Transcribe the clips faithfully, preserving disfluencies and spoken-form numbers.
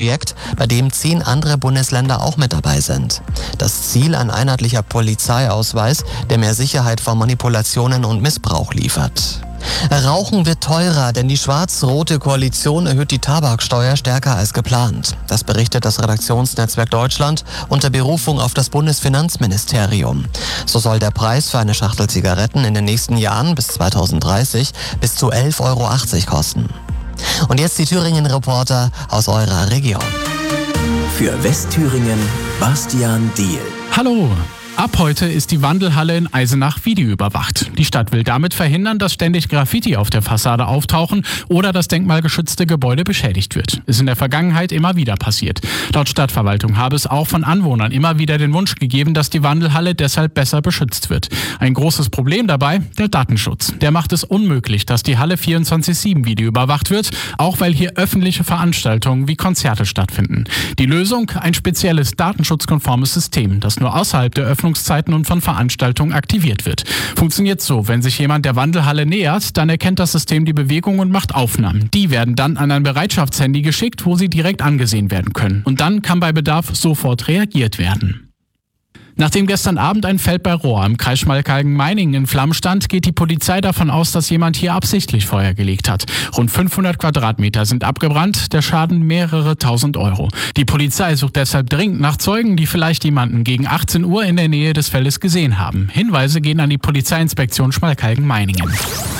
Projekt, bei dem zehn andere Bundesländer auch mit dabei sind. Das Ziel: ein einheitlicher Polizeiausweis, der mehr Sicherheit vor Manipulationen und Missbrauch liefert. Rauchen wird teurer, denn die schwarz-rote Koalition erhöht die Tabaksteuer stärker als geplant. Das berichtet das Redaktionsnetzwerk Deutschland unter Berufung auf das Bundesfinanzministerium. So soll der Preis für eine Schachtel Zigaretten in den nächsten Jahren bis zweitausenddreißig bis zu elf Euro achtzig kosten. Und jetzt die Thüringen-Reporter aus eurer Region. Für Westthüringen Bastian Diehl. Hallo! Ab heute ist die Wandelhalle in Eisenach videoüberwacht. Die Stadt will damit verhindern, dass ständig Graffiti auf der Fassade auftauchen oder das denkmalgeschützte Gebäude beschädigt wird. Ist in der Vergangenheit immer wieder passiert. Laut Stadtverwaltung habe es auch von Anwohnern immer wieder den Wunsch gegeben, dass die Wandelhalle deshalb besser beschützt wird. Ein großes Problem dabei: der Datenschutz. Der macht es unmöglich, dass die Halle vierundzwanzig sieben videoüberwacht wird, auch weil hier öffentliche Veranstaltungen wie Konzerte stattfinden. Die Lösung: ein spezielles datenschutzkonformes System, das nur außerhalb der Öffnungszeiten und von Veranstaltungen aktiviert wird. Funktioniert so: Wenn sich jemand der Wandelhalle nähert, dann erkennt das System die Bewegung und macht Aufnahmen. Die werden dann an ein Bereitschaftshandy geschickt, wo sie direkt angesehen werden können. Und dann kann bei Bedarf sofort reagiert werden. Nachdem gestern Abend ein Feld bei Rohr im Kreis Schmalkalden-Meiningen in Flammen stand, geht die Polizei davon aus, dass jemand hier absichtlich Feuer gelegt hat. Rund fünfhundert Quadratmeter sind abgebrannt, der Schaden mehrere tausend Euro. Die Polizei sucht deshalb dringend nach Zeugen, die vielleicht jemanden gegen achtzehn Uhr in der Nähe des Feldes gesehen haben. Hinweise gehen an die Polizeiinspektion Schmalkalden-Meiningen.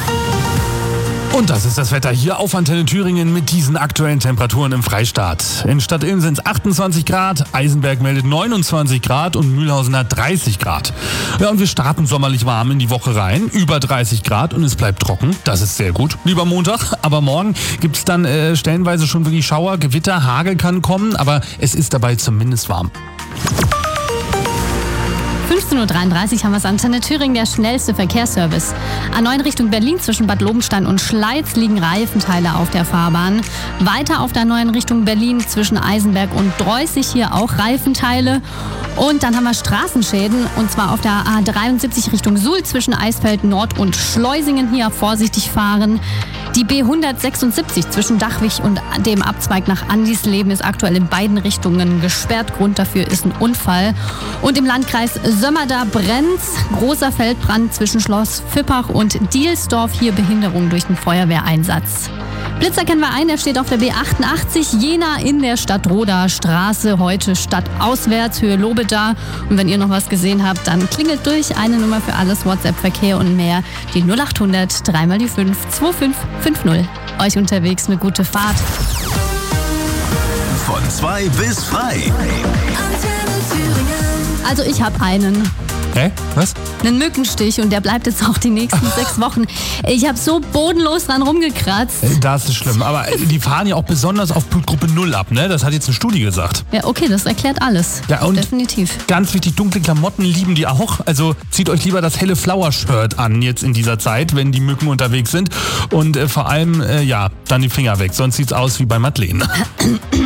Und das ist das Wetter hier auf Antenne Thüringen mit diesen aktuellen Temperaturen im Freistaat. In Stadtilm sind es achtundzwanzig Grad, Eisenberg meldet neunundzwanzig Grad und Mühlhausen hat dreißig Grad. Ja, und wir starten sommerlich warm in die Woche rein, über dreißig Grad und es bleibt trocken. Das ist sehr gut, lieber Montag. Aber morgen gibt es dann äh, stellenweise schon wirklich Schauer, Gewitter, Hagel kann kommen, aber es ist dabei zumindest warm. fünfzehn Uhr dreiunddreißig haben wir es. Antenne Thüringen, der schnellste Verkehrsservice. A neun Richtung Berlin zwischen Bad Lobenstein und Schleiz liegen Reifenteile auf der Fahrbahn. Weiter auf der neun Richtung Berlin zwischen Eisenberg und Dreußig, hier auch Reifenteile. Und dann haben wir Straßenschäden, und zwar auf der A dreiundsiebzig Richtung Suhl zwischen Eisfeld Nord und Schleusingen, hier vorsichtig fahren. Die B hundertsechsundsiebzig zwischen Dachwig und dem Abzweig nach Andisleben ist aktuell in beiden Richtungen gesperrt. Grund dafür ist ein Unfall. Und im Landkreis Sömmerda brennt's. Großer Feldbrand zwischen Schloss Fippach und Dielsdorf. Hier Behinderung durch den Feuerwehreinsatz. Blitzer kennen wir ein, der steht auf der B achtundachtzig, Jena in der Stadtroder Straße, heute stadtauswärts, Höhe Lobeda. Und wenn ihr noch was gesehen habt, dann klingelt durch. Eine Nummer für alles, WhatsApp-Verkehr und mehr, die null achthundert, drei mal die fünf, zwei fünf fünf null. Euch unterwegs eine gute Fahrt. Von zwei bis frei. Also ich habe einen. Hä? Was? Einen Mückenstich, und der bleibt jetzt auch die nächsten sechs Wochen. Ich habe so bodenlos dran rumgekratzt. Das ist schlimm, aber die fahren ja auch besonders auf Blutgruppe null ab, ne? Das hat jetzt eine Studie gesagt. Ja, okay, das erklärt alles. Ja, und definitiv. Ganz wichtig, dunkle Klamotten lieben die auch. Also zieht euch lieber das helle Flower-Shirt an jetzt in dieser Zeit, wenn die Mücken unterwegs sind. Und äh, vor allem, äh, ja, dann die Finger weg, sonst sieht's aus wie bei Madeleine.